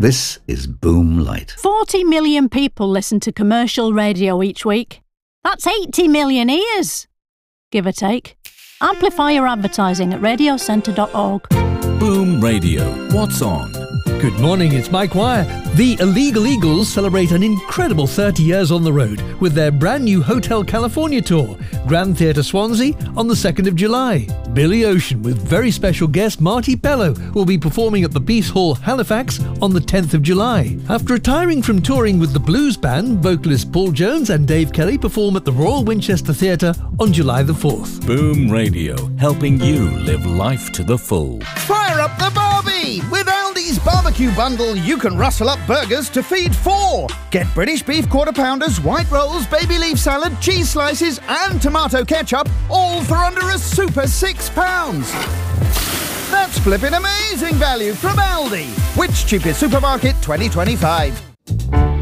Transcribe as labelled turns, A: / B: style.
A: This is Boom Light.
B: 40 million people listen to commercial radio each week. That's 80 million ears, give or take. Amplify your advertising at radiocentre.org.
C: Boom Radio. What's on?
D: Good morning, it's Mike Wire. The Illegal Eagles celebrate an incredible 30 years on the road with their brand new Hotel California tour, Grand Theatre Swansea, on the 2nd of July. Billy Ocean with very special guest Marty Bello will be performing at the Peace Hall, Halifax on the 10th of July. After retiring from touring with the blues band, vocalist Paul Jones and Dave Kelly perform at the Royal Winchester Theatre on July the 4th.
C: Boom Radio, helping you live life to the full.
E: Fire up the barbie! With Aldi's barbecue bundle, you can rustle up burgers to feed 4. Get British beef quarter pounders, white rolls, baby leaf salad, cheese slices and tomato ketchup, all for under a super £6. That's flipping amazing value from Aldi. Which cheapest supermarket 2025?